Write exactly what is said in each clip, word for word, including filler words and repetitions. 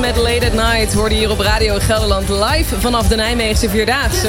met Late at Night hoorde hier op Radio Gelderland live vanaf de Nijmeegse Vierdaagse.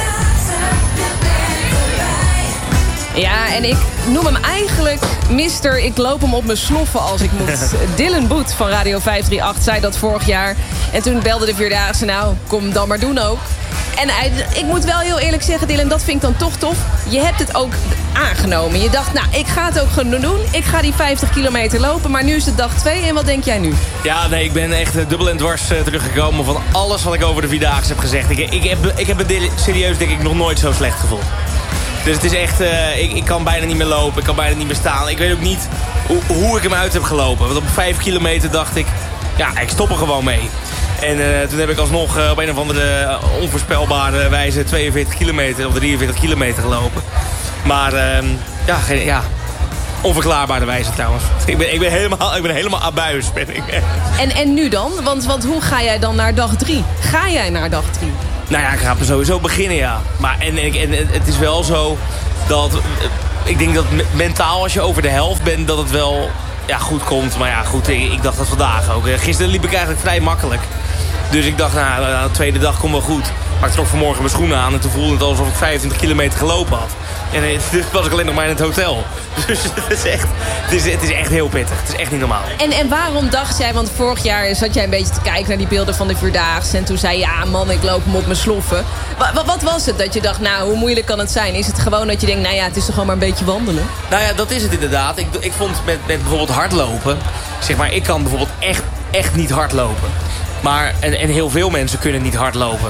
Ja, en ik noem hem eigenlijk mister Ik loop hem op mijn sloffen als ik moet. Dylan Boet van Radio vijf drie acht zei dat vorig jaar. En toen belde de Vierdaagse, nou, kom dan maar doen ook. En hij, ik moet wel heel eerlijk zeggen, Dylan, dat vind ik dan toch tof. Je hebt het ook aangenomen. Je dacht, nou, ik ga het ook gewoon doen. Ik ga die vijftig kilometer lopen, maar nu is het dag twee. En wat denk jij nu? Ja, nee, ik ben echt dubbel en dwars uh, teruggekomen van alles wat ik over de Vierdaagse heb gezegd. Ik, ik, heb, ik heb me serieus, denk ik, nog nooit zo slecht gevoeld. Dus het is echt, uh, ik, ik kan bijna niet meer lopen, ik kan bijna niet meer staan. Ik weet ook niet hoe, hoe ik hem uit heb gelopen. Want op vijf kilometer dacht ik, ja, ik stop er gewoon mee. En uh, toen heb ik alsnog uh, op een of andere onvoorspelbare wijze tweeënveertig kilometer of drieënveertig kilometer gelopen. Maar uh, ja, geen, ja, onverklaarbare wijze trouwens. Ik ben, ik ben helemaal, ik ben helemaal abuis, ben ik. En, en nu dan? Want, want hoe ga jij dan naar dag drie? Ga jij naar dag drie? Nou ja, ik ga er sowieso beginnen, ja. Maar en, en, en het is wel zo dat... Ik denk dat mentaal, als je over de helft bent, dat het wel ja, goed komt. Maar ja, goed, ik, ik dacht dat vandaag ook. Gisteren liep ik eigenlijk vrij makkelijk. Dus ik dacht, nou, de tweede dag komt wel goed. Maar ik trok vanmorgen mijn schoenen aan en toen voelde het alsof ik vijfentwintig kilometer gelopen had. En toen was ik alleen nog maar in het hotel. Dus het is echt, het is, het is echt heel pittig. Het is echt niet normaal. En, en waarom dacht jij, want vorig jaar zat jij een beetje te kijken naar die beelden van de Vierdaagse. En toen zei je, ja man, ik loop hem op mijn sloffen. Wat, wat was het dat je dacht, nou, hoe moeilijk kan het zijn? Is het gewoon dat je denkt, nou ja, het is toch gewoon maar een beetje wandelen? Nou ja, dat is het inderdaad. Ik, ik vond met, met bijvoorbeeld hardlopen, zeg maar, ik kan bijvoorbeeld echt, echt niet hardlopen. Maar, en, en heel veel mensen kunnen niet hardlopen.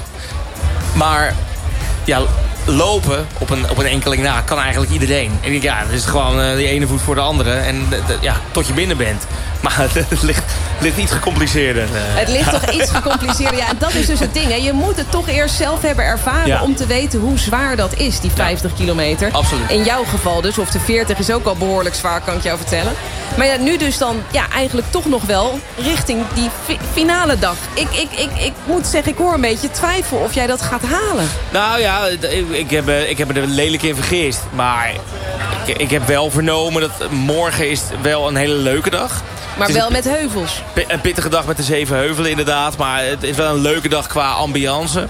Maar ja, lopen op een, op een enkeling na kan eigenlijk iedereen. En ik denk, ja, het is gewoon uh, die ene voet voor de andere. En de, de, ja, tot je binnen bent. Maar het ligt, ligt iets gecompliceerder. Uh. Het ligt toch iets gecompliceerder. Ja, en dat is dus het ding. Hè. Je moet het toch eerst zelf hebben ervaren ja. om te weten hoe zwaar dat is, die vijftig ja. kilometer. Absoluut. In jouw geval dus, of de veertig is ook al behoorlijk zwaar, kan ik jou vertellen. Maar ja, nu dus dan ja, eigenlijk toch nog wel richting die fi finale dag. Ik, ik, ik, ik moet zeggen, ik hoor een beetje twijfel of jij dat gaat halen. Nou ja, ik heb, ik heb er lelijk in vergist. Maar ik, ik heb wel vernomen dat morgen is wel een hele leuke dag. Maar wel met heuvels. Een pittige dag met de zeven heuvelen inderdaad. Maar het is wel een leuke dag qua ambiance.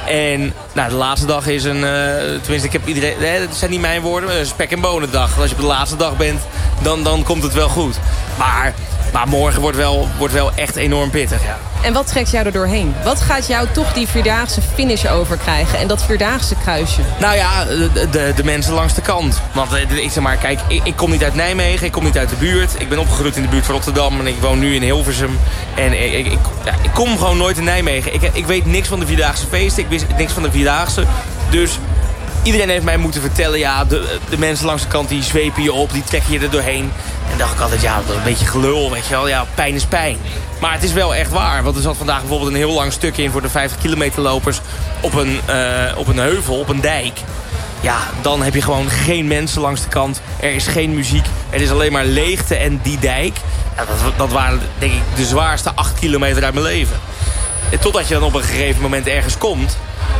En nou, de laatste dag is een... Uh, tenminste, ik heb iedereen... Nee, dat zijn niet mijn woorden. Een spek- en bonen dag. Als je op de laatste dag bent, dan, dan komt het wel goed. Maar, maar morgen wordt wel, wordt wel echt enorm pittig, ja. En wat trekt jou er doorheen? Wat gaat jou toch die Vierdaagse finish overkrijgen? En dat Vierdaagse kruisje? Nou ja, de, de, de mensen langs de kant. Want ik zeg maar, kijk, ik, ik kom niet uit Nijmegen. Ik kom niet uit de buurt. Ik ben opgegroeid in de buurt van Rotterdam. En ik woon nu in Hilversum. En ik, ik, ik, ja, ik kom gewoon nooit in Nijmegen. Ik, ik weet niks van de Vierdaagse feesten. Ik wist niks van de Vierdaagse. Dus iedereen heeft mij moeten vertellen... ja, de, de mensen langs de kant die zwepen je op. Die trekken je er doorheen. En dacht ik altijd, ja, een beetje gelul, weet je wel. Ja, pijn is pijn. Maar het is wel echt waar. Want er zat vandaag bijvoorbeeld een heel lang stuk in... voor de vijftig kilometer lopers op een, uh, op een heuvel, op een dijk. Ja, dan heb je gewoon geen mensen langs de kant. Er is geen muziek. Er is alleen maar leegte en die dijk. Ja, dat, dat waren, denk ik, de zwaarste acht kilometer uit mijn leven. En totdat je dan op een gegeven moment ergens komt...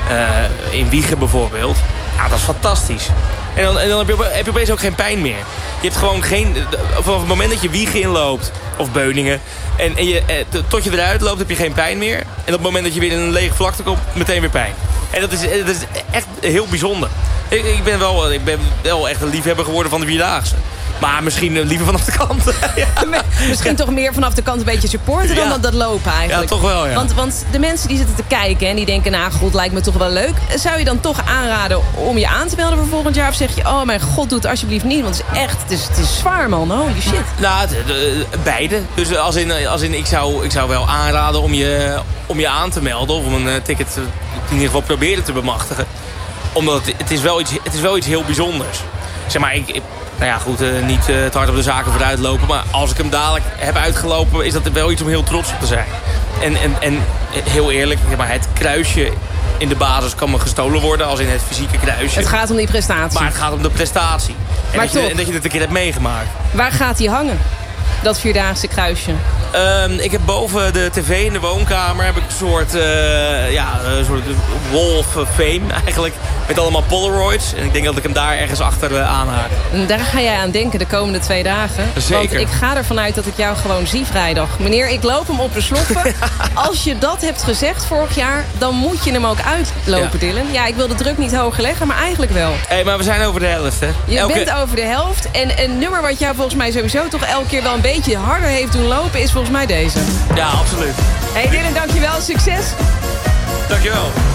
Uh, in Wijchen bijvoorbeeld. Ja, dat is fantastisch. En dan, en dan heb, je, heb je opeens ook geen pijn meer. Je hebt gewoon geen... Vanaf het moment dat je Wijchen inloopt... Of Beuningen... En, en je, eh, tot je eruit loopt heb je geen pijn meer. En op het moment dat je weer in een lege vlakte komt... meteen weer pijn. En dat is, dat is echt heel bijzonder. Ik, ik, ben wel, ik ben wel echt een liefhebber geworden van de Vierdaagse. Maar misschien liever vanaf de kant. Ja. Misschien toch meer vanaf de kant een beetje supporten dan ja. dat, dat lopen eigenlijk. Ja, toch wel, ja. Want, want de mensen die zitten te kijken en die denken... nou, god, lijkt me toch wel leuk. Zou je dan toch aanraden om je aan te melden voor volgend jaar? Of zeg je, oh mijn god, doe het alsjeblieft niet. Want het is echt, het is, het is zwaar, man. Holy shit. Nou, de, de, beide. Dus als in, als in ik, zou, ik zou wel aanraden om je, om je aan te melden. Of om een uh, ticket in ieder geval proberen te bemachtigen. Omdat het, het, is, wel iets, het is wel iets heel bijzonders. Zeg maar, ik... ik Nou ja, goed, uh, niet uh, te hard op de zaken vooruit lopen. Maar als ik hem dadelijk heb uitgelopen... is dat wel iets om heel trots op te zijn. En, en, en heel eerlijk, maar het kruisje in de basis kan me gestolen worden... als in het fysieke kruisje. Het gaat om die prestatie. Maar het gaat om de prestatie. En, maar dat, je, en dat je het een keer hebt meegemaakt. Waar gaat hij hangen, dat Vierdaagse kruisje? Um, ik heb boven de tv in de woonkamer heb ik een soort, uh, ja, een soort wall of fame eigenlijk. Met allemaal Polaroids. En ik denk dat ik hem daar ergens achter uh, aanhaak. En daar ga jij aan denken de komende twee dagen. Zeker. Want ik ga ervan uit dat ik jou gewoon zie vrijdag. Meneer, ik loop hem op de sloffen. Als je dat hebt gezegd vorig jaar, dan moet je hem ook uitlopen, ja. Dylan. Ja, ik wil de druk niet hoger leggen, maar eigenlijk wel. Hé, hey, maar we zijn over de helft, hè? Je Elke... bent over de helft. En een nummer wat jou volgens mij sowieso toch elke keer wel een beetje harder heeft doen lopen, is volgens mij deze. Ja, absoluut. Hé hey Dylan, dankjewel. Succes. Dankjewel.